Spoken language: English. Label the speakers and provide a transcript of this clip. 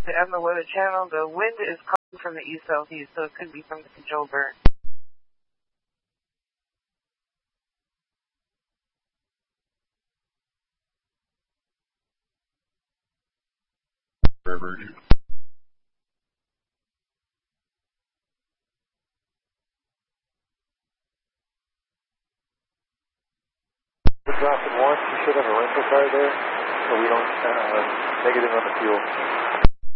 Speaker 1: The Emma Weather Channel. The wind is coming from the east-southeast, so it could be from the control burn.
Speaker 2: We're dropping once. You should have a rental car there, so we don't negative on the fuel.